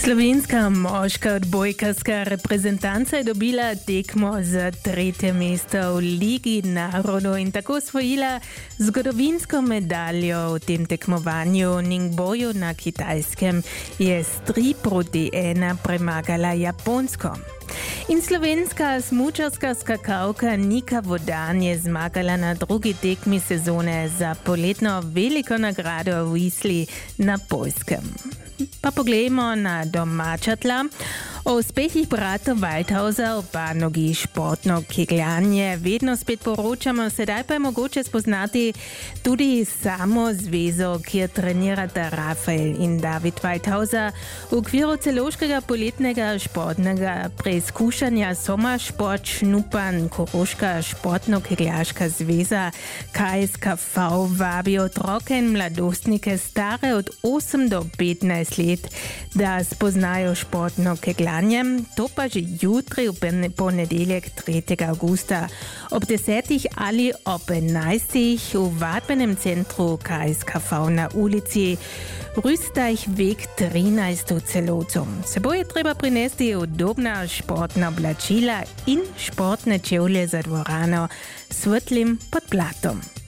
Slovenska moška odbojkarska reprezentanca je dobila tekmo za 3. mesto v Ligi narodov in tako osvojila zgodovinsko medaljo v tem tekmovanju. Ningboju na Kitajskem je s 3-1 premagala Japonsko. In slovenska smučarska skakalka Nika Vodan je zmagala na drugi tekmi sezone za poletno veliko nagrado v Isli na Poljskem. Pa poglejmo na domača tla. O uspehih brata Waldhauser v panogi športno kegljanje vedno spet poročamo, sedaj pa je mogoče spoznati tudi samo zvezo, kjer trenirata Rafael in David Waldhauser. V okviru celovškega poletnega športnega preizkušanja Sommersport Schnuppern Koroška športno-kegljaška zveza KSKV vabi otroke in mladostnike stare od 8 do 15 let, da spoznajo športno kegljanje. To pa že jutri v ponedeljek 3. augusta ob 10 ali ob 11 v vadbenem centru KSKV na ulici Rüstajweg 13 v Celovcu. Seboj je treba prinesti udobna športna oblačila in športne čevlje za dvorano s svetlim podplatom.